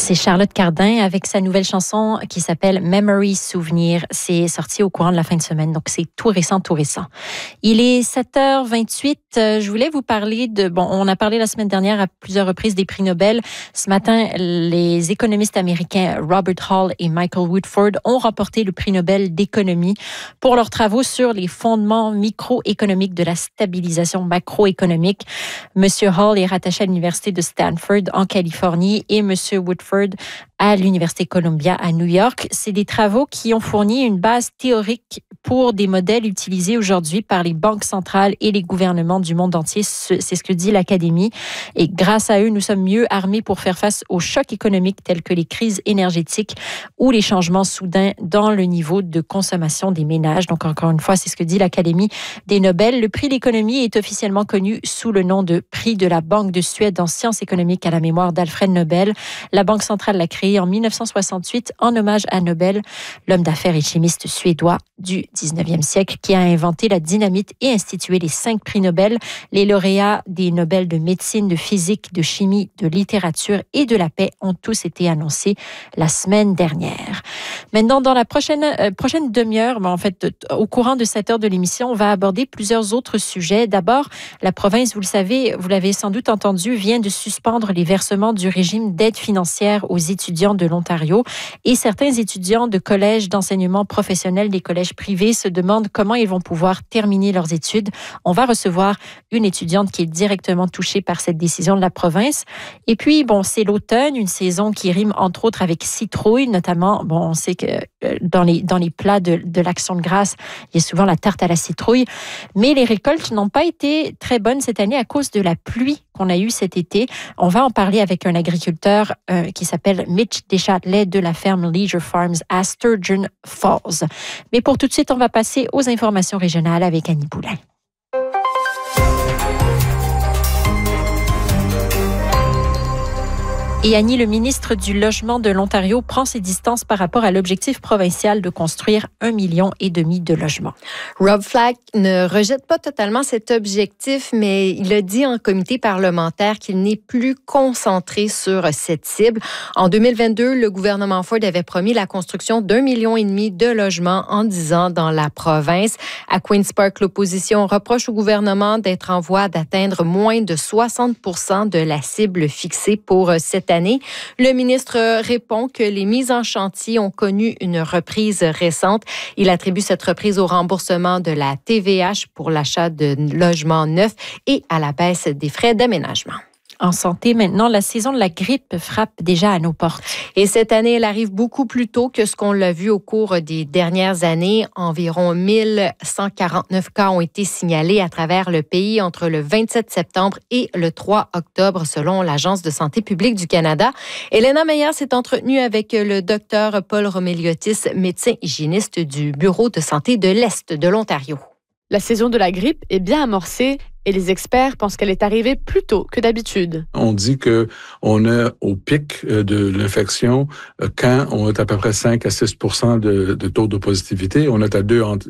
C'est Charlotte Cardin avec sa nouvelle chanson qui s'appelle Memory Souvenir. C'est sorti au courant de la fin de semaine, donc c'est tout récent. Il est 7h28. Je voulais vous parler on a parlé la semaine dernière à plusieurs reprises des prix Nobel. Ce matin, les économistes américains Robert Hall et Michael Woodford ont remporté le prix Nobel d'économie pour leurs travaux sur les fondements microéconomiques de la stabilisation macroéconomique. Monsieur Hall est rattaché à l'Université de Stanford en Californie et Monsieur Woodford à l'Université Columbia à New York. C'est des travaux qui ont fourni une base théorique pour des modèles utilisés aujourd'hui par les banques centrales et les gouvernements du monde entier. C'est ce que dit l'Académie. Et grâce à eux, nous sommes mieux armés pour faire face aux chocs économiques tels que les crises énergétiques ou les changements soudains dans le niveau de consommation des ménages. Donc, encore une fois, c'est ce que dit l'Académie des Nobel. Le prix d'économie est officiellement connu sous le nom de prix de la Banque de Suède en sciences économiques à la mémoire d'Alfred Nobel. La Banque centrale l'a créé en 1968 en hommage à Nobel, l'homme d'affaires et chimiste suédois du 19e siècle qui a inventé la dynamite et institué les 5 prix Nobel. Les lauréats des Nobel de médecine, de physique, de chimie, de littérature et de la paix ont tous été annoncés la semaine dernière. Maintenant, dans la prochaine demi-heure, au courant de cette heure de l'émission, on va aborder plusieurs autres sujets. D'abord, la province, vous le savez, vous l'avez sans doute entendu, vient de suspendre les versements du régime d'aide financière aux étudiants de l'Ontario et certains étudiants de collèges d'enseignement professionnel, des collèges privés, se demandent comment ils vont pouvoir terminer leurs études. On va recevoir une étudiante qui est directement touchée par cette décision de la province. Et puis, c'est l'automne, une saison qui rime entre autres avec citrouille, notamment, on sait que dans les plats de l'Action de grâce, il y a souvent la tarte à la citrouille. Mais les récoltes n'ont pas été très bonnes cette année à cause de la pluie qu'on a eue cet été. On va en parler avec un agriculteur qui s'appelle Mitch Deschâtelet de la ferme Leisure Farms à Sturgeon Falls. Mais pour tout de suite, on va passer aux informations régionales avec Annie Poulain. Et Annie, le ministre du Logement de l'Ontario prend ses distances par rapport à l'objectif provincial de construire 1,5 million de logements. Rob Flack ne rejette pas totalement cet objectif, mais il a dit en comité parlementaire qu'il n'est plus concentré sur cette cible. En 2022, le gouvernement Ford avait promis la construction d'1,5 million de logements en 10 ans dans la province. À Queen's Park, l'opposition reproche au gouvernement d'être en voie d'atteindre moins de 60% de la cible fixée pour cette année. Le ministre répond que les mises en chantier ont connu une reprise récente. Il attribue cette reprise au remboursement de la TVH pour l'achat de logements neufs et à la baisse des frais d'aménagement. En santé, maintenant, la saison de la grippe frappe déjà à nos portes. Et cette année, elle arrive beaucoup plus tôt que ce qu'on l'a vu au cours des dernières années. Environ 1149 cas ont été signalés à travers le pays entre le 27 septembre et le 3 octobre, selon l'Agence de santé publique du Canada. Elena Meyer s'est entretenue avec le docteur Paul Roméliotis, médecin hygiéniste du Bureau de santé de l'Est de l'Ontario. La saison de la grippe est bien amorcée et les experts pensent qu'elle est arrivée plus tôt que d'habitude. On dit qu'on est au pic de l'infection quand on est à peu près 5 à 6% de taux de positivité. On est à